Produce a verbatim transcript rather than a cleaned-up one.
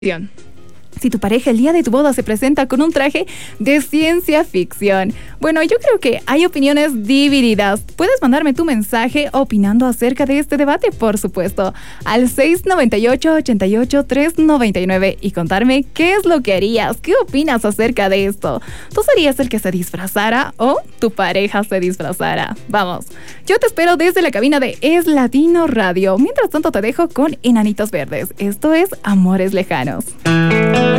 Si tu pareja el día de tu boda se presenta con un traje de ciencia ficción. Bueno, yo creo que hay opiniones divididas. Puedes mandarme tu mensaje opinando acerca de este debate, por supuesto, al seis noventa y ocho, ochenta y ocho, trescientos noventa y nueve y contarme qué es lo que harías, qué opinas acerca de esto. ¿Tú serías el que se disfrazara o tu pareja se disfrazara? Vamos, yo te espero desde la cabina de Es Latino Radio. Mientras tanto te dejo con Enanitos Verdes. Esto es Amores Lejanos.